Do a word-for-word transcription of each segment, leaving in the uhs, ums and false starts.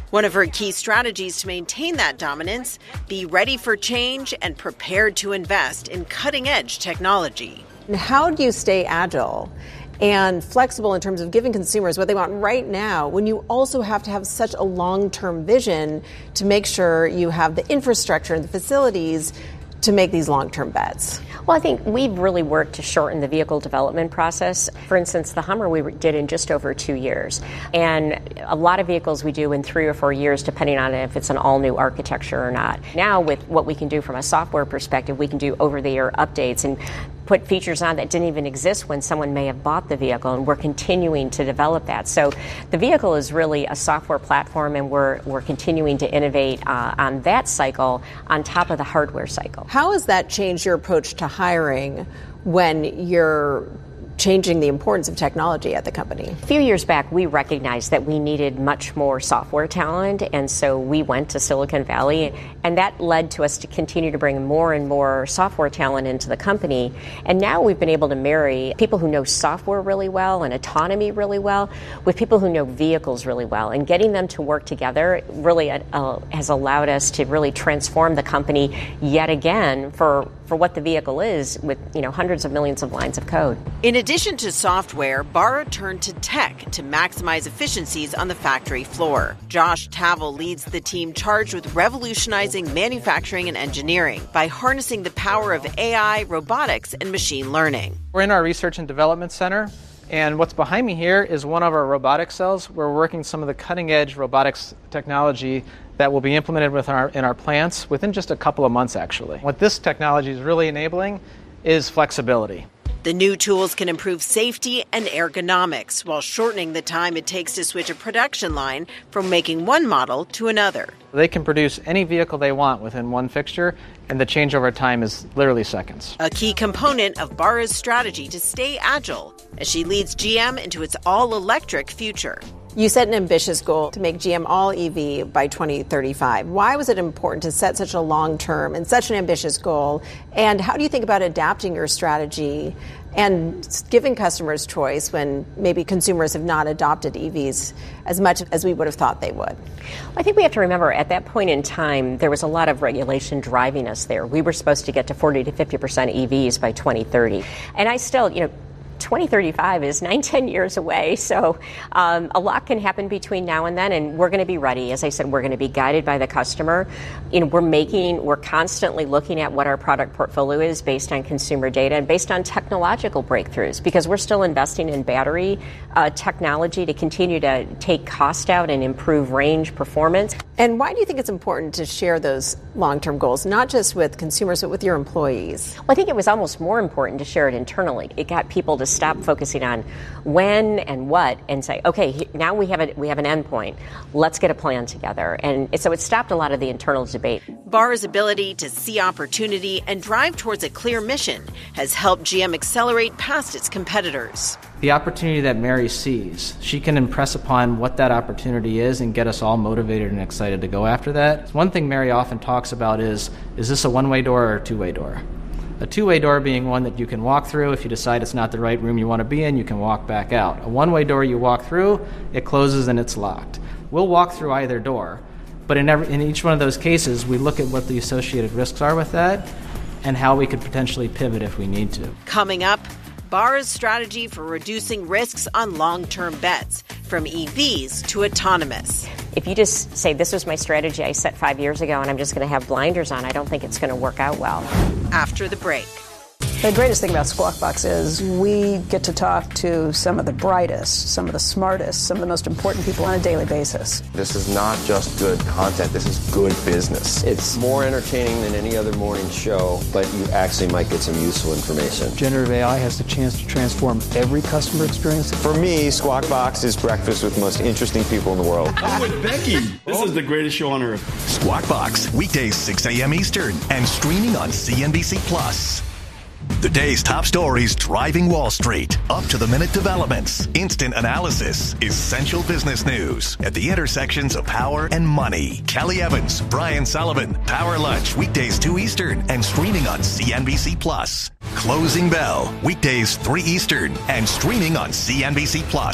One of her key strategies to maintain that dominance, be ready for change and prepared to invest in cutting-edge technology. How do you stay agile and flexible in terms of giving consumers what they want right now when you also have to have such a long-term vision to make sure you have the infrastructure and the facilities to make these long-term bets? Well, I think we've really worked to shorten the vehicle development process. For instance, the Hummer we did in just over two years. And a lot of vehicles we do in three or four years, depending on if it's an all-new architecture or not. Now, with what we can do from a software perspective, we can do over-the-air updates and put features on that didn't even exist when someone may have bought the vehicle, and we're continuing to develop that. So the vehicle is really a software platform, and we're we're continuing to innovate uh, on that cycle on top of the hardware cycle. How has that changed your approach to hiring when you're changing the importance of technology at the company? A few years back, we recognized that we needed much more software talent, and so we went to Silicon Valley, and that led to us to continue to bring more and more software talent into the company. And now we've been able to marry people who know software really well and autonomy really well with people who know vehicles really well, and getting them to work together really uh, has allowed us to really transform the company yet again for for what the vehicle is, with, you know, hundreds of millions of lines of code. In addition to software, Barra turned to tech to maximize efficiencies on the factory floor. Josh Tavel leads the team charged with revolutionizing manufacturing and engineering by harnessing the power of A I, robotics, and machine learning. We're in our research and development center, and what's behind me here is one of our robotic cells. We're working some of the cutting-edge robotics technology that will be implemented with our, in our plants within just a couple of months, actually. What this technology is really enabling is flexibility. The new tools can improve safety and ergonomics while shortening the time it takes to switch a production line from making one model to another. They can produce any vehicle they want within one fixture, and the changeover time is literally seconds. A key component of Barra's strategy to stay agile as she leads G M into its all-electric future. You set an ambitious goal to make G M all E V by twenty thirty-five. Why was it important to set such a long-term and such an ambitious goal? And how do you think about adapting your strategy and giving customers choice when maybe consumers have not adopted E Vs as much as we would have thought they would? I think we have to remember at that point in time, there was a lot of regulation driving us there. We were supposed to get to forty to fifty percent E Vs by twenty thirty. And I still, you know, twenty thirty-five is nine, ten years away, so um, a lot can happen between now and then, and we're going to be ready. As I said, we're going to be guided by the customer. You know, we're making, we're constantly looking at what our product portfolio is based on consumer data and based on technological breakthroughs, because we're still investing in battery uh, technology to continue to take cost out and improve range performance. And why do you think it's important to share those long-term goals, not just with consumers, but with your employees? Well, I think it was almost more important to share it internally. It got people to stop focusing on when and what and say, okay, now we have a, we have an endpoint. Let's get a plan together. And so it stopped a lot of the internal debate. Barra's ability to see opportunity and drive towards a clear mission has helped G M accelerate past its competitors. The opportunity that Mary sees, she can impress upon what that opportunity is and get us all motivated and excited to go after that. One thing Mary often talks about is, is this a one-way door or a two-way door? A two-way door being one that you can walk through. If you decide it's not the right room you want to be in, you can walk back out. A one-way door, you walk through, it closes and it's locked. We'll walk through either door, but in, every, in each one of those cases, we look at what the associated risks are with that and how we could potentially pivot if we need to. Coming up, Barra's strategy for reducing risks on long-term bets, from E Vs to autonomous. If you just say, this was my strategy I set five years ago and I'm just going to have blinders on, I don't think it's going to work out well. After the break. The greatest thing about Squawk Box is we get to talk to some of the brightest, some of the smartest, some of the most important people on a daily basis. This is not just good content, this is good business. It's more entertaining than any other morning show, but you actually might get some useful information. Generative A I has the chance to transform every customer experience. For me, Squawk Box is breakfast with the most interesting people in the world. I'm with Becky. This is the greatest show on earth. Squawk Box, weekdays six a.m. Eastern and streaming on C N B C Plus. The day's top stories driving Wall Street. Up-to-the-minute developments, instant analysis, essential business news at the intersections of power and money. Kelly Evans, Brian Sullivan, Power Lunch, weekdays two Eastern and streaming on C N B C Plus. Closing Bell, weekdays three Eastern and streaming on C N B C Plus.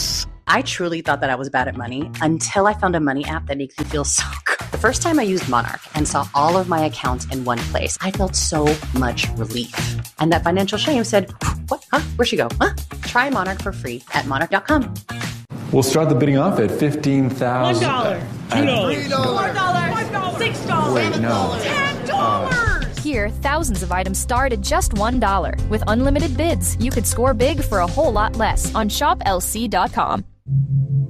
I truly thought that I was bad at money until I found a money app that makes me feel so good. The first time I used Monarch and saw all of my accounts in one place, I felt so much relief. And that financial shame said, what? Huh? Where'd she go? Huh? Try Monarch for free at monarch dot com. We'll start the bidding off at fifteen thousand dollars. one dollar. two dollars. Four dollars. Five dollars. Six dollars. Wait, no. Ten dollars. Here, thousands of items start at just one dollar. With unlimited bids, you could score big for a whole lot less on shop L C dot com.